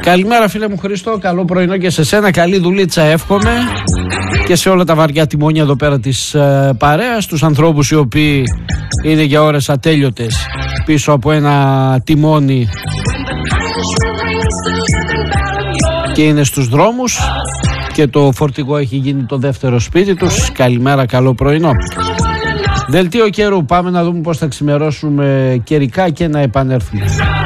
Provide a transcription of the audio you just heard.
Καλημέρα φίλε μου Χρήστο, καλό πρωινό και σε σένα, καλή δουλίτσα εύχομαι και σε όλα τα βαριά τιμόνια εδώ πέρα της παρέας, τους ανθρώπους οι οποίοι είναι για ώρες ατέλειωτες πίσω από ένα τιμόνι και είναι στους δρόμους και το φορτηγό έχει γίνει το δεύτερο σπίτι τους. Καλημέρα, καλό πρωινό. Δελτίο καιρού, πάμε να δούμε πώς θα ξημερώσουμε καιρικά και να επανέλθουμε.